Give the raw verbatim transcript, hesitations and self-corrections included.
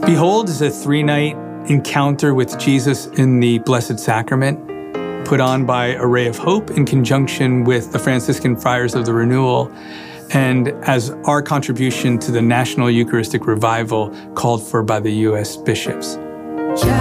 Behold is a three-night encounter with Jesus in the Blessed Sacrament, put on by Array of Hope in conjunction with the Franciscan Friars of the Renewal, and as our contribution to the National Eucharistic Revival called for by the U S bishops.